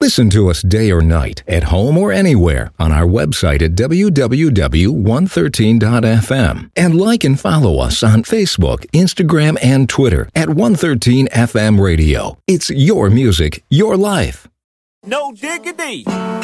Listen to us day or night, at home or anywhere, on our website at www.113.fm. And like and follow us on Facebook, Instagram, and Twitter at 113 FM Radio. It's your music, your life. No diggity.